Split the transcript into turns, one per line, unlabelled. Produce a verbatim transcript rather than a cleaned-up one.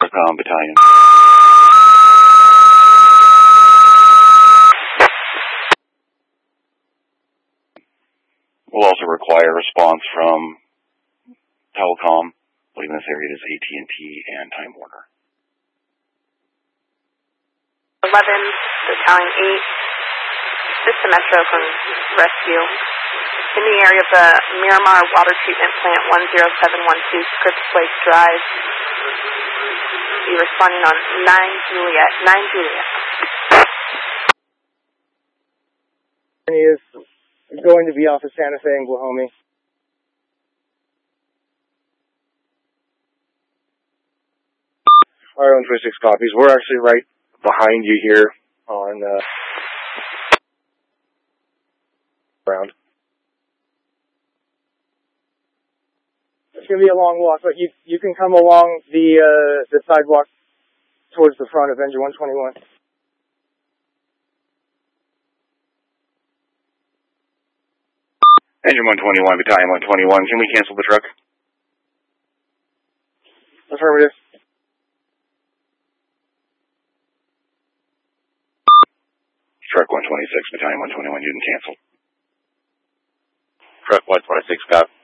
Telecom Battalion. We'll also require a response from Telecom. I believe in this area it is A T and T and Time Warner.
eleven, Battalion eight. This is the Metro from Rescue. In the area of the Miramar Water Treatment Plant one zero seven one two, Scripps Lake Drive. Be responding on nine Juliet. nine Juliet.
He is going to be off of Santa Fe and Guajome. Our own twenty-six copies. We're actually right behind you here on uh, ground. It's going to be a long walk, but you you can come along the uh, the sidewalk towards the front of Engine one twenty-one.
Engine one twenty-one, Battalion one twenty-one, can we cancel the truck?
Affirmative.
Truck one twenty-six, Battalion one twenty-one, you can cancel.
Truck one twenty-six, copy.